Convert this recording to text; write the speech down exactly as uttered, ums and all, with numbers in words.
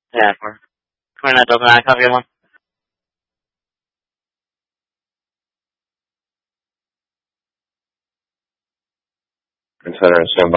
Yeah, for twenty-nine Delta nine, copy one. Center and stand by.